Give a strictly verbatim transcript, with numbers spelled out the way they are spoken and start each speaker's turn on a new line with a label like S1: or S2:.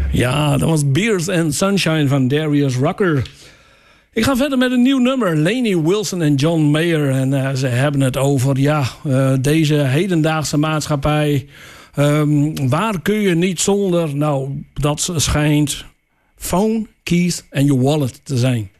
S1: Ja, dat was Beers and Sunshine van Darius Rucker. Ik ga verder met een nieuw nummer. Lainey Wilson en John Mayer. En uh, ze hebben het over ja, uh, deze hedendaagse maatschappij. Um, waar kun je niet zonder? Nou, dat schijnt phone, keys en je wallet te zijn.